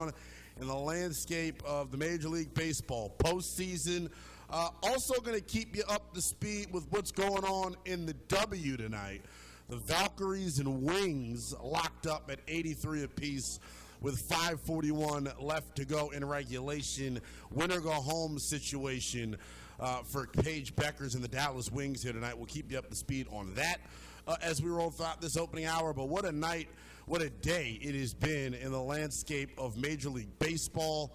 in the landscape of the Major League Baseball postseason. Also going to keep you up to speed with what's going on in the W tonight. The Valkyries and Wings locked up at 83 apiece with 5:41 left to go in regulation. Winner go home situation for Paige Beckers and the Dallas Wings here tonight. We'll keep you up to speed on that as we roll throughout this opening hour. But what a night, what a day it has been in the landscape of Major League Baseball.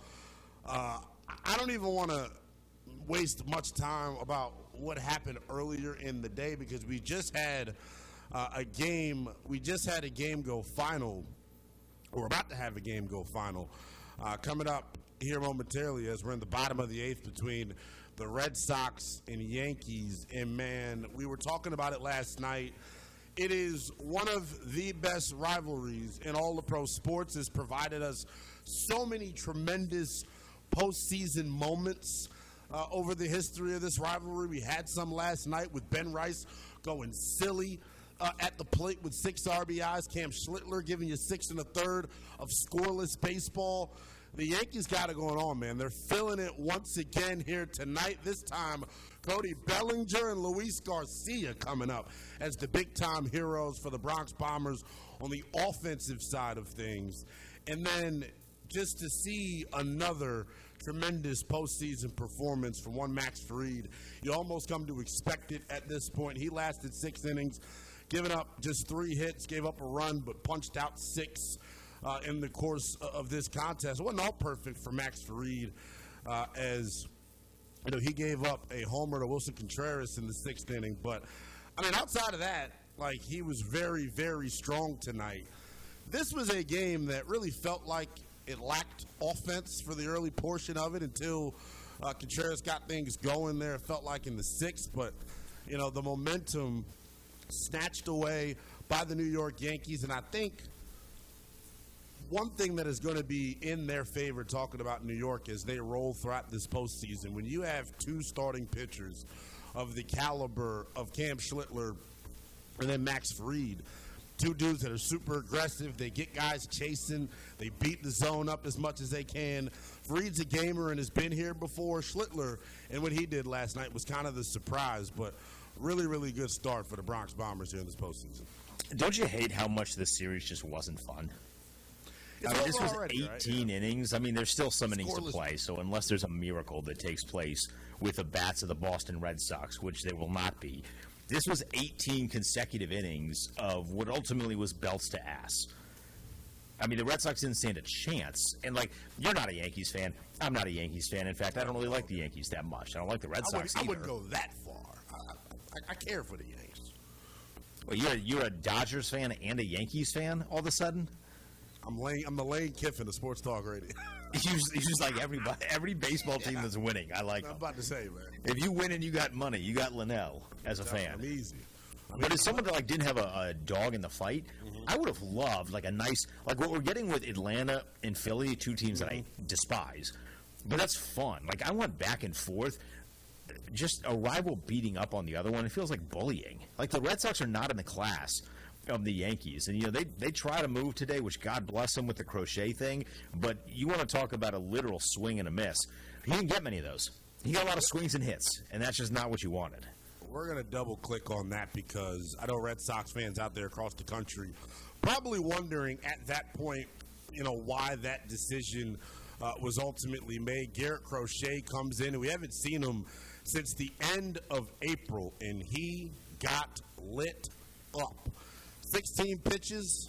I don't even want to waste much time about what happened earlier in the day because we just had a game. We just had a game go final. We're about to have a game go final coming up here momentarily as we're in the bottom of the eighth between the Red Sox and Yankees. And, man, we were talking about it last night. It is one of the best rivalries in all of pro sports. It's provided us so many tremendous postseason moments over the history of this rivalry. We had some last night with Ben Rice going silly at the plate with 6 RBIs. Cam Schlittler giving you 6 1/3 of scoreless baseball. The Yankees got it going on, man. They're filling it once again here tonight. This time, Cody Bellinger and Luis Garcia coming up as the big-time heroes for the Bronx Bombers on the offensive side of things. And then just to see another tremendous postseason performance from one Max Fried, you almost come to expect it at this point. He lasted 6 innings, giving up just 3 hits, gave up a run, but punched out 6 in the course of this contest. It wasn't all perfect for Max Fried as you know, he gave up a homer to Wilson Contreras in the 6th inning. But, I mean, outside of that, like, he was very, very strong tonight. This was a game that really felt like it lacked offense for the early portion of it until Contreras got things going there. It felt like in the 6th, but, you know, the momentum snatched away by the New York Yankees. And I think one thing that is going to be in their favor talking about New York as they roll throughout this postseason, when you have 2 starting pitchers of the caliber of Cam Schlittler and then Max Fried, 2 dudes that are super aggressive, they get guys chasing, they beat the zone up as much as they can. Fried's a gamer and has been here before. Schlittler, and what he did last night was kind of the surprise, but really, really good start for the Bronx Bombers here in this postseason. Don't you hate how much this series just wasn't fun? I mean, this was already, 18 innings. I mean, there's still some innings to play, so unless there's a miracle that takes place with the bats of the Boston Red Sox, which they will not be, this was 18 consecutive innings of what ultimately was belts to ass. I mean, the Red Sox didn't stand a chance. And, like, you're not a Yankees fan. I'm not a Yankees fan. In fact, I don't really like the Yankees that much. I don't like the Red Sox either. I wouldn't go that far. I care for the Yankees. Well, you're a Dodgers fan and a Yankees fan all of a sudden? I'm the Lane Kiffin of Sports Talk Radio. He's just like every baseball team that's winning. I like I'm them. about to say, man. If you win and you got money, you got Linnell as a fan. I'm easy. But as someone that like didn't have a dog in the fight, I would have loved like a nice like what we're getting with Atlanta and Philly, 2 teams that I despise. But that's fun. Like I want back and forth. Just a rival beating up on the other one. It feels like bullying. Like the Red Sox are not in the class of the Yankees. And, you know, they try to move today, which God bless them with the crochet thing, but you want to talk about a literal swing and a miss. He didn't get many of those. He got a lot of swings and hits, and that's just not what you wanted. We're going to double-click on that because I know Red Sox fans out there across the country probably wondering at that point, you know, why that decision was ultimately made. Garrett Crochet comes in, and we haven't seen him since the end of April, and he got lit up. 16 pitches,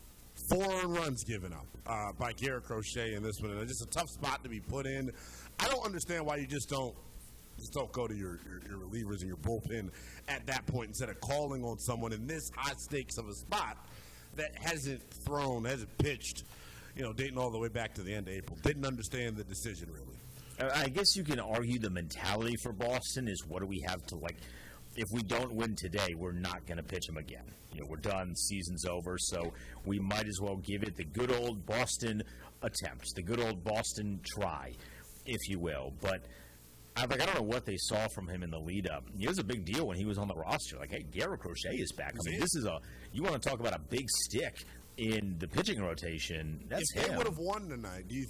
4 earned runs given up by Garrett Crochet in this one. And it's just a tough spot to be put in. I don't understand why you just don't go to your relievers and your bullpen at that point instead of calling on someone in this high stakes of a spot that hasn't pitched, you know, dating all the way back to the end of April. Didn't understand the decision, really. I guess you can argue the mentality for Boston is what do we have to, like, if we don't win today, we're not going to pitch them again. You know, we're done. Season's over, so we might as well give it the good old Boston attempt, the good old Boston try, if you will. But I don't know what they saw from him in the lead-up. It was a big deal when he was on the roster. Like, hey, Garrett Crochet is back. I mean, this is you want to talk about a big stick. in the pitching rotation, that's if they him. would have won tonight, do you